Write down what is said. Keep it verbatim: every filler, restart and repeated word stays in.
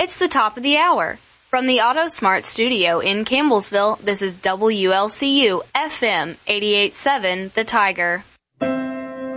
It's the top of the hour. From the AutoSmart studio in Campbellsville, this is W L C U F M eighty-eight point seven, The Tiger.